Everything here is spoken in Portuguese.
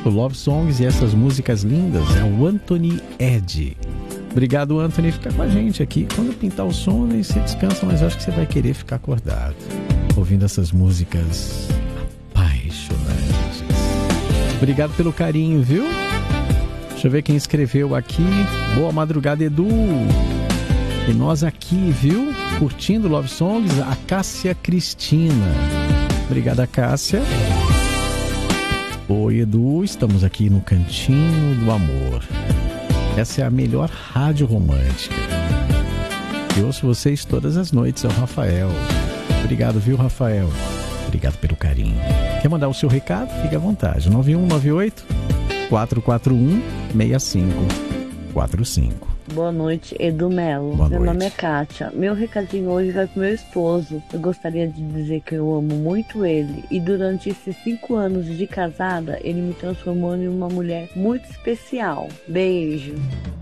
o Love Songs e essas músicas lindas é o Anthony Ed. Obrigado, Anthony, fica com a gente aqui. Quando pintar o som, aí você descansa, mas eu acho que você vai querer ficar acordado ouvindo essas músicas apaixonantes. Obrigado pelo carinho, viu? Deixa eu ver quem escreveu aqui. Boa madrugada, Edu. E nós aqui, viu? Curtindo Love Songs, a Cássia Cristina. Obrigada, Cássia. Oi, Edu, estamos aqui no Cantinho do Amor. Essa é a melhor rádio romântica. Eu ouço vocês todas as noites, é o Rafael. Obrigado, viu, Rafael? Obrigado pelo carinho. Quer mandar o seu recado? Fique à vontade. 9198-441-6545. Boa noite, Edu Melo. Meu nome é Kátia. Meu recadinho hoje vai pro meu esposo. Eu gostaria de dizer que eu amo muito ele. E durante esses 5 anos de casada, ele me transformou em uma mulher muito especial. Beijo.